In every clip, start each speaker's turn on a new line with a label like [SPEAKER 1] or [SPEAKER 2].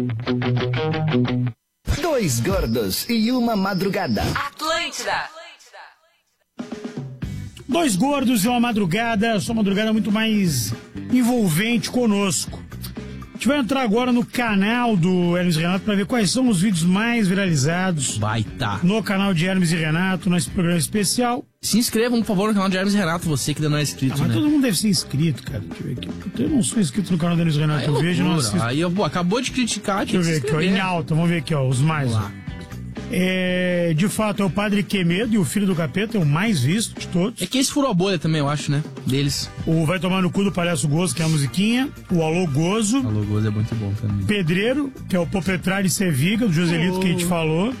[SPEAKER 1] Dois gordos e uma madrugada.
[SPEAKER 2] Atlântida.
[SPEAKER 3] Dois gordos e uma madrugada, sua madrugada muito mais envolvente conosco. A gente vai entrar agora no canal do Hermes e Renato para ver quais são os vídeos mais viralizados. No canal de Hermes e Renato, nesse programa especial.
[SPEAKER 4] Se inscrevam, por favor, no canal de Hermes e Renato, você que ainda não é inscrito,
[SPEAKER 3] mas
[SPEAKER 4] né?
[SPEAKER 3] todo mundo deve ser inscrito, cara. Deixa eu ver aqui. Eu não sou inscrito no canal do Hermes e Renato, eu vejo e não assisto.
[SPEAKER 4] Aí, acabou de criticar,
[SPEAKER 3] deixa eu ver aqui, ó, em alta, vamos ver aqui, ó, os mais. De fato, é o Padre Quemedo e o Filho do Capeta, é o mais visto de todos.
[SPEAKER 4] É que esse furou a bolha também, eu acho, né? Deles.
[SPEAKER 3] O Vai Tomar no Cu do Palhaço Gozo, que é a musiquinha. O Alô Gozo.
[SPEAKER 4] Alô Gozo é muito bom também.
[SPEAKER 3] Pedreiro, que é o Popetrar de Seviga, do Joselito, que a gente falou.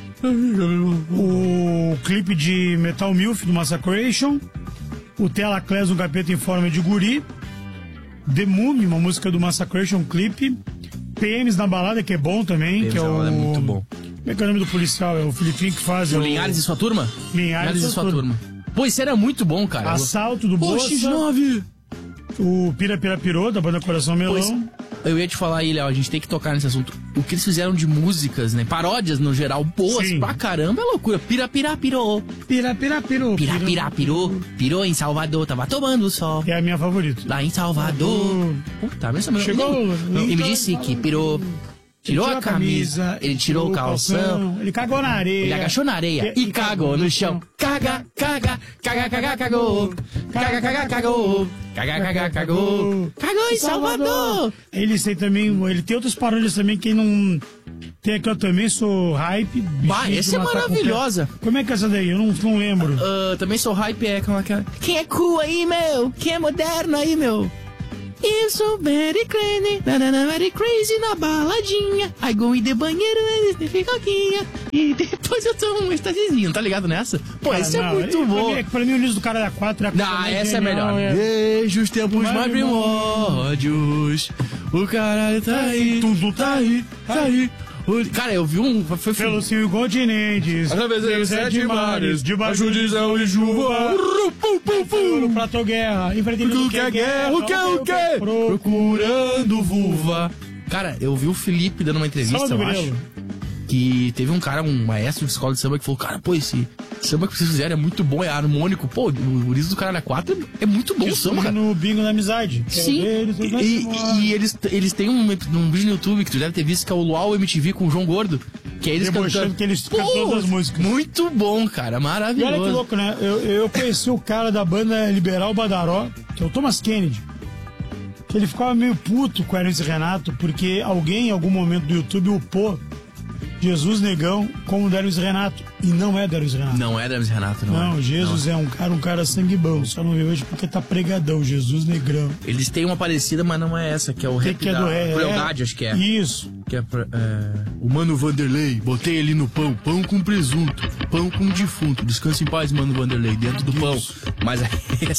[SPEAKER 3] O clipe de Metal Milf, do Massacration. O Telaclés, um capeta em forma de guri. The Mummy, uma música do Massacration, clipe. PMs na balada, que é bom também.
[SPEAKER 4] PMs
[SPEAKER 3] que é o...
[SPEAKER 4] é muito bom.
[SPEAKER 3] Como é que é o nome do policial? É o Filipinho que faz...
[SPEAKER 4] O Linhares e sua turma?
[SPEAKER 3] Linhares e sua turma.
[SPEAKER 4] Pô, isso era muito bom, cara.
[SPEAKER 3] Assalto do Bolsa.
[SPEAKER 4] X9.
[SPEAKER 3] O Pira Pira Pirô, da banda Coração Melão.
[SPEAKER 4] Pois, eu ia te falar aí, Léo, a gente tem que tocar nesse assunto. O que eles fizeram de músicas, né? Paródias, no geral, boas pra caramba, é loucura. Pira Pira Pirô.
[SPEAKER 3] Pira Pira Pirô.
[SPEAKER 4] Pira Pira Pirô. Pirou em Salvador, tava tomando sol.
[SPEAKER 3] É a minha favorita.
[SPEAKER 4] Lá em Salvador. Puta, mas
[SPEAKER 3] chegou.
[SPEAKER 4] Ele me disse que pirou. Tirou a camisa, ele tirou o calção,
[SPEAKER 3] ele cagou na areia,
[SPEAKER 4] ele agachou na areia e cagou no chão. Caga, caga, caga, caga, cagou. Caga, caga, cagou. Caga, caga, cagou. Cagou em Salvador.
[SPEAKER 3] Eles têm também, ele tem outras paródias também, quem não... Tem aqui, eu também sou hype.
[SPEAKER 4] Bah, essa é maravilhosa.
[SPEAKER 3] Como é que é essa daí? Eu não lembro.
[SPEAKER 4] Também sou hype, é aquela... Quem é cool aí, meu? Quem é moderno aí, meu? Eu sou very crazy, very crazy na baladinha. I go in the banheiro, fica aqui. E depois eu tomo um estagizinho, tá ligado nessa? Pô, esse é muito bom.
[SPEAKER 3] Pra mim o início do cara da 4 é
[SPEAKER 4] não, essa é melhor. Desde os tempos mais primórdios, o caralho tá aí, tudo tá aí, tá aí. Cara, eu vi foi
[SPEAKER 3] pelos 5 continentes,
[SPEAKER 4] através 7 mares,
[SPEAKER 3] debaixo de céu e chuva, Prato Guerra, enfrentando
[SPEAKER 4] o que é guerra, o que? Procurando vulva. Cara, eu vi o Felipe dando uma entrevista, eu acho, que teve um cara, um maestro de escola de samba que falou, cara, pô, esse samba que vocês fizeram é muito bom, é harmônico. Pô, o Riso do Caralho é 4 é muito bom o samba, cara.
[SPEAKER 3] No Bingo da Amizade.
[SPEAKER 4] Sim, e eles têm um vídeo no YouTube que tu deve ter visto, que é o Luau MTV com o João Gordo, que é eles cantando.
[SPEAKER 3] Que eles cantam todas as músicas.
[SPEAKER 4] Muito bom, cara, maravilhoso.
[SPEAKER 3] E olha que louco, né? Eu conheci o cara da banda Liberal Badaró, que é o Thomas Kennedy. Que ele ficava meio puto com o Hermes e Renato, porque alguém em algum momento do YouTube upou Jesus Negão como o Hermes e Renato. E não é Hermes e Renato.
[SPEAKER 4] Não é Hermes e Renato, não.
[SPEAKER 3] Não, Jesus é um cara sangue bom. Só não veio hoje porque tá pregadão, Jesus Negrão.
[SPEAKER 4] Eles têm uma parecida, mas não é essa, que é o rap da Crueldade, acho que é.
[SPEAKER 3] Isso.
[SPEAKER 4] Que é o Mano Vanderlei, botei ele no pão com presunto, pão com defunto. Descansa em paz, Mano Vanderlei, dentro do pão. Mas essa